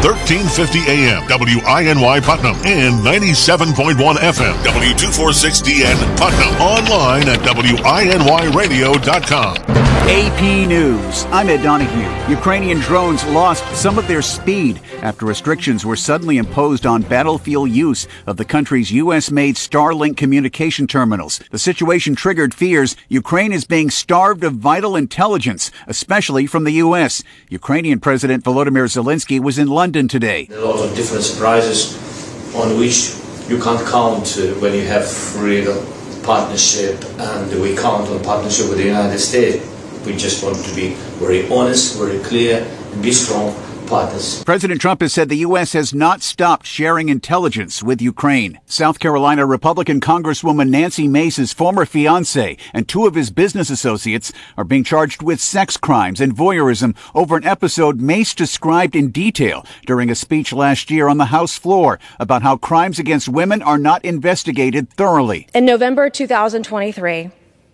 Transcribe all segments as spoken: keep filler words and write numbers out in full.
thirteen fifty A M, W I N Y Putnam, and ninety-seven point one F M, W two forty-six D N Putnam. Online at W I N Y radio dot com. A P News. I'm Ed Donahue. Ukrainian drones lost some of their speed after restrictions were suddenly imposed on battlefield use of the country's U S-made Starlink communication terminals. The situation triggered fears Ukraine is being starved of vital intelligence, especially from the U S. Ukrainian President Volodymyr Zelensky was in London today. There are a lot of different surprises on which you can't count uh, when you have real partnership, and we count on partnership with the United States. We just want to be very honest, very clear, and be strong partners. President Trump has said the U S has not stopped sharing intelligence with Ukraine. South Carolina Republican Congresswoman Nancy Mace's former fiancé and two of his business associates are being charged with sex crimes and voyeurism over an episode Mace described in detail during a speech last year on the House floor about how crimes against women are not investigated thoroughly. In November two thousand twenty-three,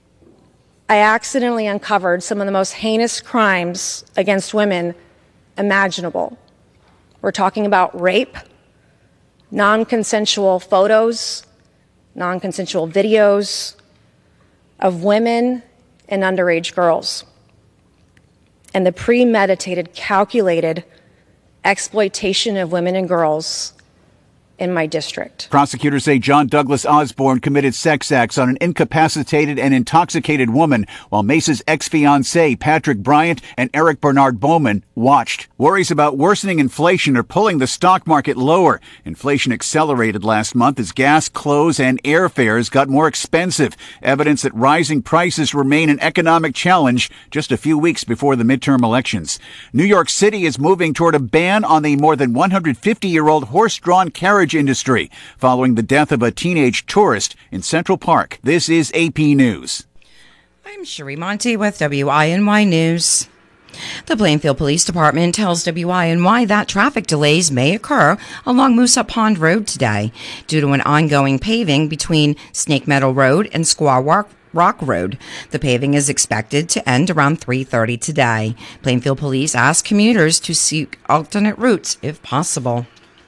I accidentally uncovered some of the most heinous crimes against women imaginable. We're talking about rape, non-consensual photos, non-consensual videos of women and underage girls, and the premeditated, calculated exploitation of women and girls in my district. Prosecutors say John Douglas Osborne committed sex acts on an incapacitated and intoxicated woman while Mace's ex-fiancé Patrick Bryant and Eric Bernard Bowman watched. Worries about worsening inflation are pulling the stock market lower. Inflation accelerated last month as gas, clothes, and airfares got more expensive. Evidence that rising prices remain an economic challenge just a few weeks before the midterm elections. New York City is moving toward a ban on the more than one hundred fifty-year-old horse-drawn carriage industry following the death of a teenage tourist in Central Park. This is A P News. I'm Sheree Monty with W I N Y News. The Plainfield Police Department tells W I N Y that traffic delays may occur along Moosup Pond Road today due to an ongoing paving between Snake Meadow Road and Squaw Rock Rock Road. The paving is expected to end around three thirty today. Plainfield Police ask commuters to seek alternate routes if possible.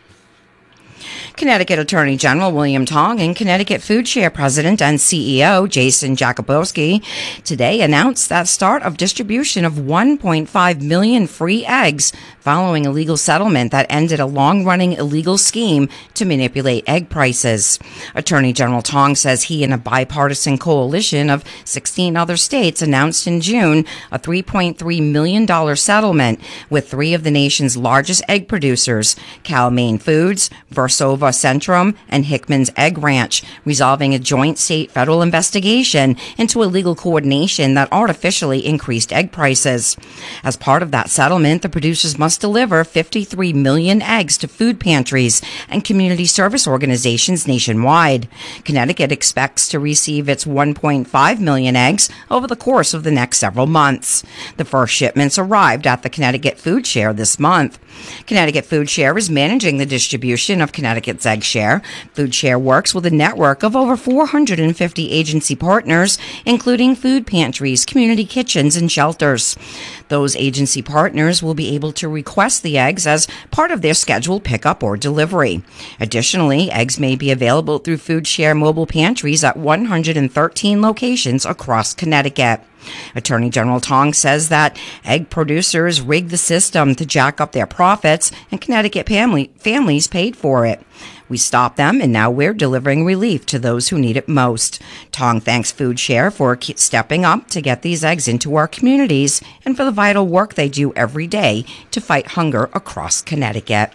Connecticut Attorney General William Tong and Connecticut Food Share President and C E O Jason Jakubowski today announced that start of distribution of one point five million free eggs following a legal settlement that ended a long-running illegal scheme to manipulate egg prices. Attorney General Tong says he and a bipartisan coalition of sixteen other states announced in June a three point three million dollars settlement with three of the nation's largest egg producers, Cal-Maine Foods, Versova Centrum, and Hickman's Egg Ranch, resolving a joint state-federal investigation into illegal coordination that artificially increased egg prices. As part of that settlement, the producers must deliver fifty-three million eggs to food pantries and community service organizations nationwide. Connecticut expects to receive its one point five million eggs over the course of the next several months. The first shipments arrived at the Connecticut Food Share this month. Connecticut Food Share is managing the distribution of Connecticut's Egg Share. Food Share works with a network of over four hundred fifty agency partners, including food pantries, community kitchens, and shelters. Those agency partners will be able to request the eggs as part of their scheduled pickup or delivery. Additionally, eggs may be available through Food Share mobile pantries at one hundred thirteen locations across Connecticut. Attorney General Tong says that egg producers rigged the system to jack up their profits, and Connecticut family, families paid for it. We stopped them, and now we're delivering relief to those who need it most. Tong thanks Food Share for stepping up to get these eggs into our communities and for the vital work they do every day to fight hunger across Connecticut.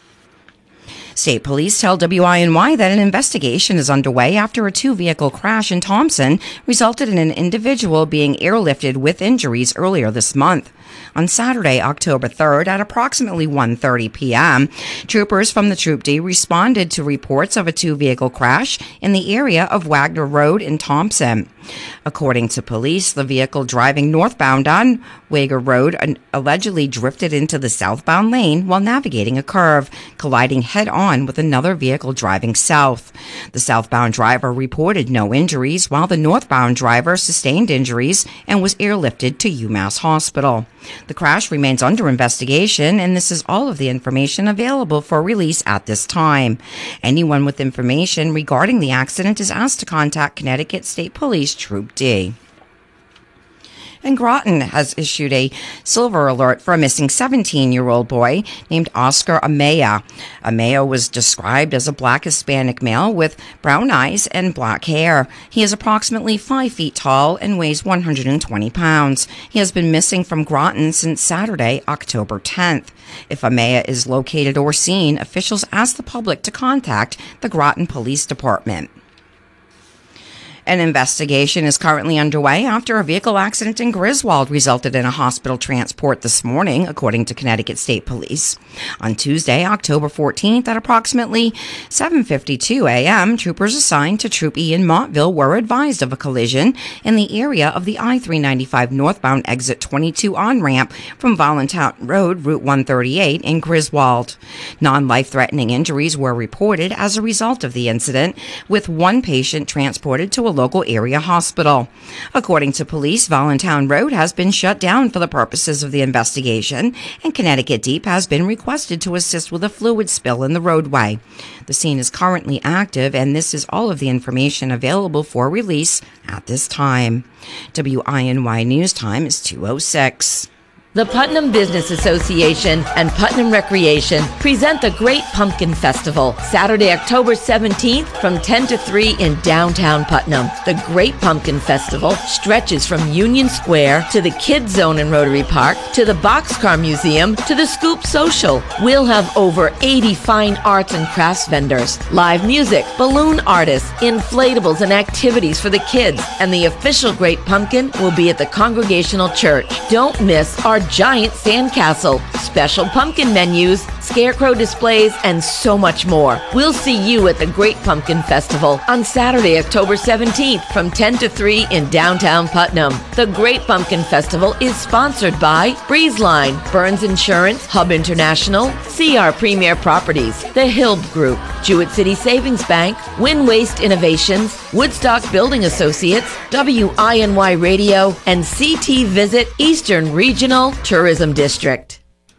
State police tell W I N Y that an investigation is underway after a two-vehicle crash in Thompson resulted in an individual being airlifted with injuries earlier this month. On Saturday, October third, at approximately one thirty p.m., troopers from the Troop D responded to reports of a two-vehicle crash in the area of Wagner Road in Thompson. According to police, the vehicle driving northbound on Wagner Road allegedly drifted into the southbound lane while navigating a curve, colliding head-on with another vehicle driving south. The southbound driver reported no injuries, while the northbound driver sustained injuries and was airlifted to UMass Hospital. The crash remains under investigation, and this is all of the information available for release at this time. Anyone with information regarding the accident is asked to contact Connecticut State Police Troop D. And Groton has issued a silver alert for a missing seventeen-year-old boy named Oscar Amaya. Amaya was described as a black Hispanic male with brown eyes and black hair. He is approximately five feet tall and weighs one hundred twenty pounds. He has been missing from Groton since Saturday, October tenth. If Amaya is located or seen, officials ask the public to contact the Groton Police Department. An investigation is currently underway after a vehicle accident in Griswold resulted in a hospital transport this morning, according to Connecticut State Police. On Tuesday, October fourteenth, at approximately seven fifty-two a.m., troopers assigned to Troop E in Montville were advised of a collision in the area of the I three ninety-five northbound exit twenty-two on-ramp from Voluntown Road, Route one thirty-eight in Griswold. Non-life-threatening injuries were reported as a result of the incident, with one patient transported to a local area hospital. According to police, Voluntown Road has been shut down for the purposes of the investigation, and Connecticut Deep has been requested to assist with a fluid spill in the roadway. The scene is currently active, and this is all of the information available for release at this time. W I N Y News Time is two oh six. The Putnam Business Association and Putnam Recreation present the Great Pumpkin Festival, Saturday, October seventeenth from ten to three in downtown Putnam. The Great Pumpkin Festival stretches from Union Square to the Kids Zone in Rotary Park to the Boxcar Museum to the Scoop Social. We'll have over eighty fine arts and crafts vendors, live music, balloon artists, inflatables, and activities for the kids. And the official Great Pumpkin will be at the Congregational Church. Don't miss our giant sandcastle, special pumpkin menus, scarecrow displays, and so much more. We'll see you at the Great Pumpkin Festival on Saturday, October seventeenth from ten to three in downtown Putnam. The Great Pumpkin Festival is sponsored by Breezeline, Burns Insurance, Hub International, C R Premier Properties, The Hill Group, Jewett City Savings Bank, Win Waste Innovations, Woodstock Building Associates, W I N Y Radio, and C T Visit Eastern Regional Tourism District.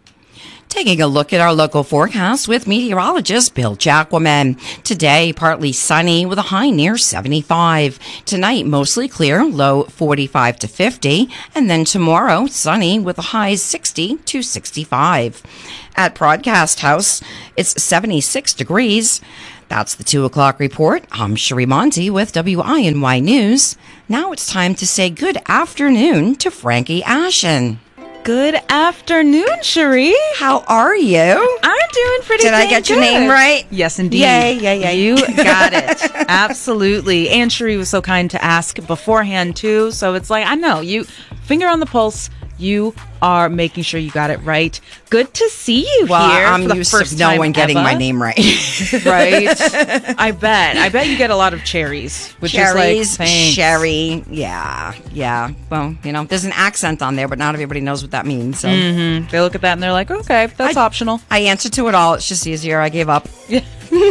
Taking a look at our local forecast with meteorologist Bill Jacquemin. Today, partly sunny with a high near seventy-five. Tonight, mostly clear, low forty-five to fifty. And then tomorrow, sunny with a high sixty to sixty-five. At Broadcast House, it's seventy-six degrees. That's the two o'clock report. I'm Sheree Monty with W I N Y News. Now it's time to say good afternoon to Frankie Ashen. Good afternoon, Sheree. How are you? I'm doing pretty good. Did I get your name right? Yes, indeed. Yay, yay, yay. You got it. Absolutely. And Sheree was so kind to ask beforehand, too. So it's like, I know, you finger on the pulse. You are making sure you got it right. Good to see you well, here. I'm for the used first to no one getting ever. my name right. Right? I bet. I bet you get a lot of cherries. Which Cherries, is like, thanks. sherry. Yeah, yeah. Well, you know, there's an accent on there, but not everybody knows what that means. So Mm-hmm. They look at that and they're like, okay, that's I, optional. I answer to it all. It's just easier. I gave up. Yeah.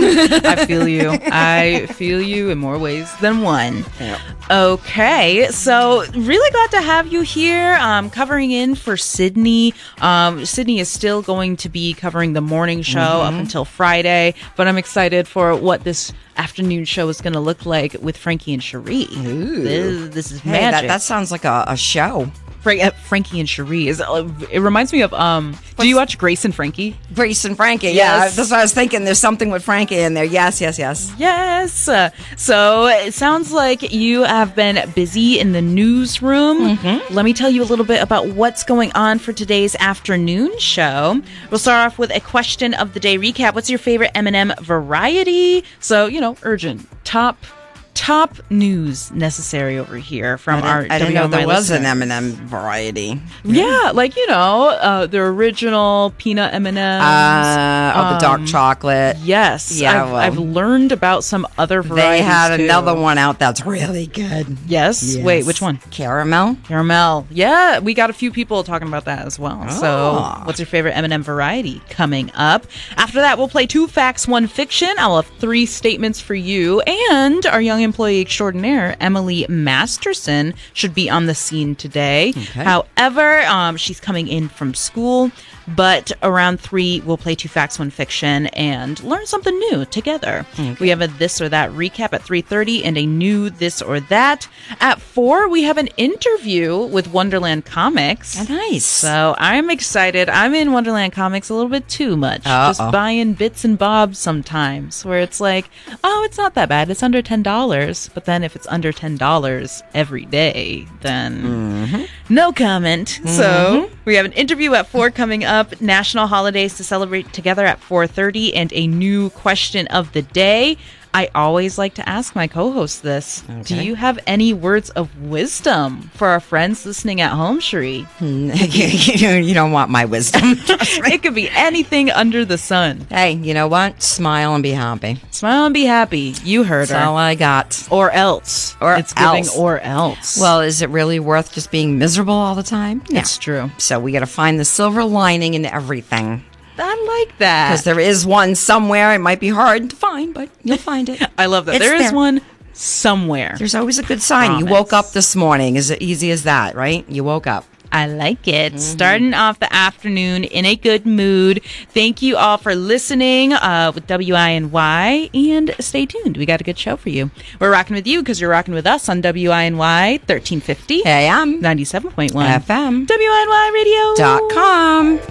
I feel you. I feel you in more ways than one. Yeah. Okay, so really glad to have you here, um, covering in for Sydney. Um, Sydney is still going to be covering the morning show Mm-hmm. up until Friday, but I'm excited for what this afternoon show is going to look like with Frankie and Sheree. Ooh. This, this is Hey, magic. that, that sounds like a, a show. Fra- uh, Frankie and Sheree is. Uh, it reminds me of. Um, do you watch Grace and Frankie? Grace and Frankie. Yes. Yeah, that's what I was thinking. There's something with Frankie in there. Yes, yes, yes. Yes. Uh, so it sounds like you have been busy in the newsroom. Mm-hmm. Let me tell you a little bit about what's going on for today's afternoon show. We'll start off with a question of the day recap. What's your favorite M and M variety? So, you know, urgent. Top top news necessary over here from I our didn't, I didn't know there was listeners. an M and M variety. Yeah, like, you know, uh, the original peanut M and M's. Uh, oh, the dark Um, chocolate. Yes. Yeah, I've, well, I've learned about some other varieties, They had too. another one out that's really good. Yes? Yes. Wait, which one? Caramel. Caramel. Yeah, we got a few people talking about that as well. Oh. So, what's your favorite M and M variety coming up? After that, we'll play two facts, one fiction. I'll have three statements for you. And our young employee extraordinaire, Emily Masterson, should be on the scene today. Okay. However, um, she's coming in from school. But around three, we'll play Two Facts, One Fiction and learn something new together. Okay. We have a This or That recap at three thirty and a new This or That. At four, we have an interview with Wonderland Comics. Oh, nice. So I'm excited. I'm in Wonderland Comics a little bit too much. Uh-oh. Just buying bits and bobs sometimes where it's like, oh, it's not that bad. It's under ten dollars. But then if it's under ten dollars every day, then mm-hmm. no comment. Mm-hmm. So we have an interview at four coming up. Up national holidays to celebrate together at four thirty and a new question of the day. I always like to ask my co-hosts this. Okay. Do you have any words of wisdom for our friends listening at home, Cherie? You don't want my wisdom. It could be anything under the sun. Hey, you know what? Smile and be happy. Smile and be happy. You heard That's her. all I got. Or else. Or it's giving else. Or else. Well, is it really worth just being miserable all the time? No. It's true. So we got to find the silver lining in everything. I like that. Because there is one somewhere. It might be hard to find, but you'll find it. I love that. It's there is there. one somewhere. There's always a good sign. Promise. You woke up this morning. Is it easy as that, right? You woke up. I like it. Mm-hmm. Starting off the afternoon in a good mood. Thank you all for listening uh, with W I N Y, and stay tuned. We got a good show for you. We're rocking with you because you're rocking with us on W I N Y thirteen fifty. A M. ninety-seven point one. F M. W I N Y radio dot com.